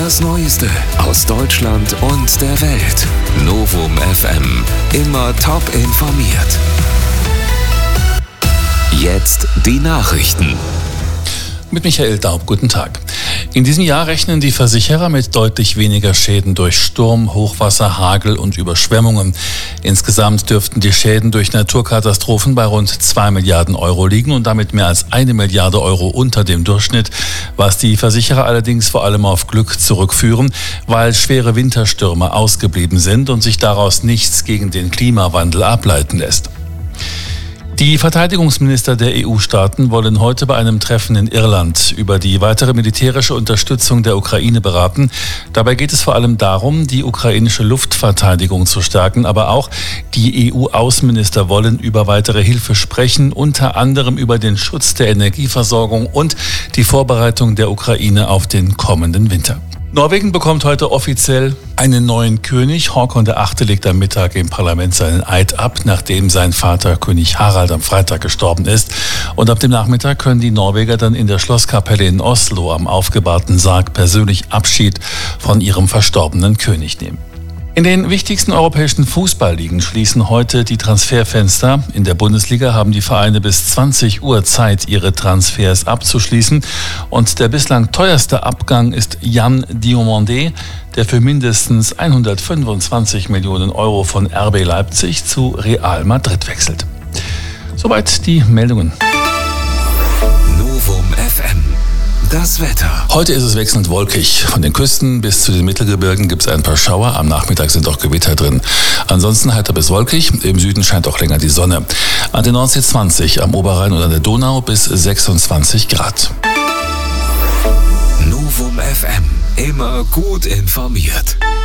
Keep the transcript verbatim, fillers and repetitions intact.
Das Neueste aus Deutschland und der Welt. Novum F M. Immer top informiert. Jetzt die Nachrichten. Mit Michael Daub, guten Tag. In diesem Jahr rechnen die Versicherer mit deutlich weniger Schäden durch Sturm, Hochwasser, Hagel und Überschwemmungen. Insgesamt dürften die Schäden durch Naturkatastrophen bei rund zwei Milliarden Euro liegen und damit mehr als eine Milliarde Euro unter dem Durchschnitt, was die Versicherer allerdings vor allem auf Glück zurückführen, weil schwere Winterstürme ausgeblieben sind und sich daraus nichts gegen den Klimawandel ableiten lässt. Die Verteidigungsminister der E U-Staaten wollen heute bei einem Treffen in Irland über die weitere militärische Unterstützung der Ukraine beraten. Dabei geht es vor allem darum, die ukrainische Luftverteidigung zu stärken, aber auch die E U-Außenminister wollen über weitere Hilfe sprechen, unter anderem über den Schutz der Energieversorgung und die Vorbereitung der Ukraine auf den kommenden Winter. Norwegen bekommt heute offiziell einen neuen König. Håkon der Achte legt am Mittag im Parlament seinen Eid ab, nachdem sein Vater König Harald am Freitag gestorben ist. Und ab dem Nachmittag können die Norweger dann in der Schlosskapelle in Oslo am aufgebahrten Sarg persönlich Abschied von ihrem verstorbenen König nehmen. In den wichtigsten europäischen Fußballligen schließen heute die Transferfenster. In der Bundesliga haben die Vereine bis zwanzig Uhr Zeit, ihre Transfers abzuschließen. Und der bislang teuerste Abgang ist Yann Diomandé, der für mindestens hundertfünfundzwanzig Millionen Euro von R B Leipzig zu Real Madrid wechselt. Soweit die Meldungen. Novum F M. Das Wetter. Heute ist es wechselnd wolkig. Von den Küsten bis zu den Mittelgebirgen gibt es ein paar Schauer. Am Nachmittag sind auch Gewitter drin. Ansonsten heiter bis wolkig. Im Süden scheint auch länger die Sonne. An der Nordsee zwanzig, am Oberrhein und an der Donau bis sechsundzwanzig Grad. Novum F M. Immer gut informiert.